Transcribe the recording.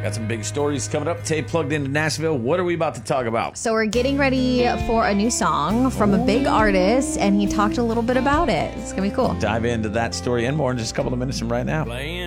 Got some big stories coming up. Tay plugged into Nashville. What are we about to talk about? So we're getting ready for a new song from a big artist, and he talked a little bit about it. It's going to be cool. Dive into that story and more in just a couple of minutes from right now.